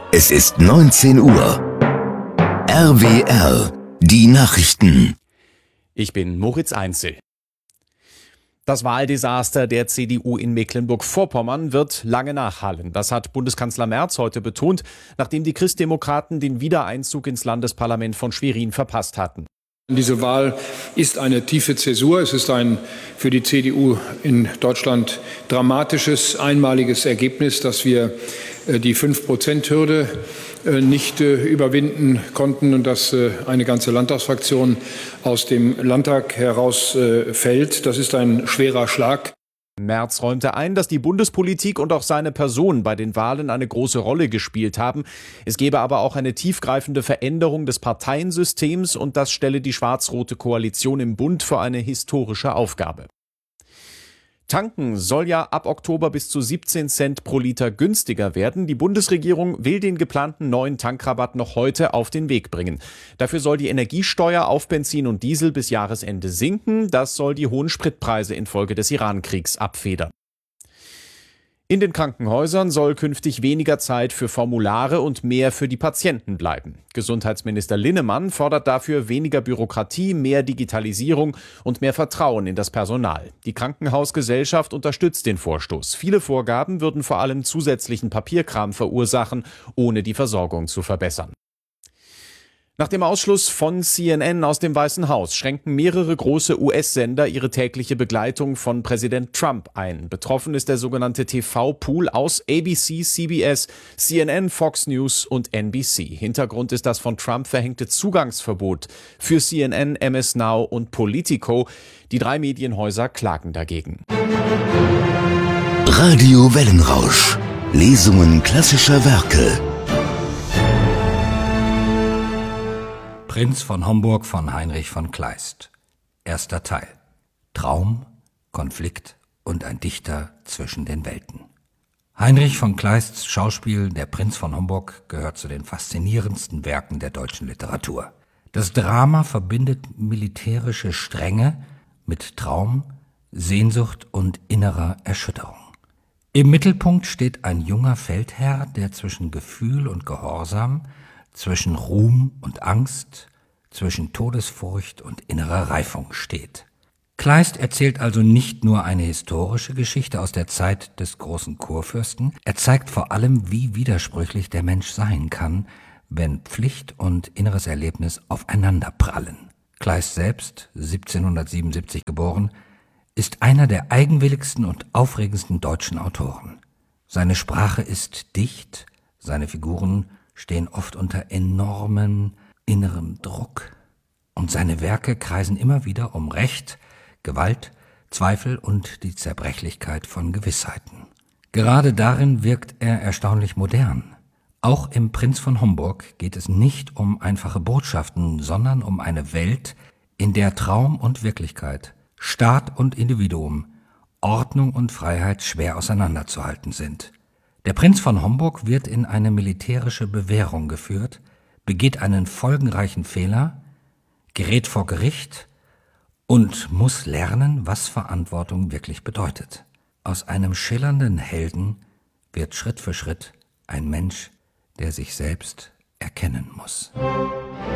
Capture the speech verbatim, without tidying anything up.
Es ist neunzehn Uhr. R W R, die Nachrichten. Ich bin Moritz Einzel. Das Wahldesaster der C D U in Mecklenburg-Vorpommern wird lange nachhallen. Das hat Bundeskanzler Merz heute betont, nachdem die Christdemokraten den Wiedereinzug ins Landesparlament von Schwerin verpasst hatten. Diese Wahl ist eine tiefe Zäsur. Es ist ein für die C D U in Deutschland dramatisches, einmaliges Ergebnis, dass wir die fünf Prozent Hürde nicht überwinden konnten und dass eine ganze Landtagsfraktion aus dem Landtag herausfällt. Das ist ein schwerer Schlag. Merz räumte ein, dass die Bundespolitik und auch seine Person bei den Wahlen eine große Rolle gespielt haben. Es gebe aber auch eine tiefgreifende Veränderung des Parteiensystems und das stelle die schwarz-rote Koalition im Bund vor eine historische Aufgabe. Tanken soll ja ab Oktober bis zu siebzehn Cent pro Liter günstiger werden. Die Bundesregierung will den geplanten neuen Tankrabatt noch heute auf den Weg bringen. Dafür soll die Energiesteuer auf Benzin und Diesel bis Jahresende sinken. Das soll die hohen Spritpreise infolge des Iran-Kriegs abfedern. In den Krankenhäusern soll künftig weniger Zeit für Formulare und mehr für die Patienten bleiben. Gesundheitsminister Linnemann fordert dafür weniger Bürokratie, mehr Digitalisierung und mehr Vertrauen in das Personal. Die Krankenhausgesellschaft unterstützt den Vorstoß. Viele Vorgaben würden vor allem zusätzlichen Papierkram verursachen, ohne die Versorgung zu verbessern. Nach dem Ausschluss von C N N aus dem Weißen Haus schränken mehrere große U S-Sender ihre tägliche Begleitung von Präsident Trump ein. Betroffen ist der sogenannte T V-Pool aus A B C, C B S, C N N, Fox News und N B C. Hintergrund ist das von Trump verhängte Zugangsverbot für C N N, M S Now und Politico. Die drei Medienhäuser klagen dagegen. Radio Wellenrausch. Lesungen klassischer Werke. Prinz von Homburg von Heinrich von Kleist. Erster Teil. Traum, Konflikt und ein Dichter zwischen den Welten. Heinrich von Kleists Schauspiel Der Prinz von Homburg gehört zu den faszinierendsten Werken der deutschen Literatur. Das Drama verbindet militärische Strenge mit Traum, Sehnsucht und innerer Erschütterung. Im Mittelpunkt steht ein junger Feldherr, der zwischen Gefühl und Gehorsam, zwischen Ruhm und Angst, zwischen Todesfurcht und innerer Reifung steht. Kleist erzählt also nicht nur eine historische Geschichte aus der Zeit des großen Kurfürsten, er zeigt vor allem, wie widersprüchlich der Mensch sein kann, wenn Pflicht und inneres Erlebnis aufeinanderprallen. Kleist selbst, siebzehnhundertsiebenundsiebzig geboren, ist einer der eigenwilligsten und aufregendsten deutschen Autoren. Seine Sprache ist dicht, seine Figuren stehen oft unter enormem innerem Druck und seine Werke kreisen immer wieder um Recht, Gewalt, Zweifel und die Zerbrechlichkeit von Gewissheiten. Gerade darin wirkt er erstaunlich modern. Auch im Prinz von Homburg geht es nicht um einfache Botschaften, sondern um eine Welt, in der Traum und Wirklichkeit, Staat und Individuum, Ordnung und Freiheit schwer auseinanderzuhalten sind. Der Prinz von Homburg wird in eine militärische Bewährung geführt, begeht einen folgenreichen Fehler, gerät vor Gericht und muss lernen, was Verantwortung wirklich bedeutet. Aus einem schillernden Helden wird Schritt für Schritt ein Mensch, der sich selbst erkennen muss.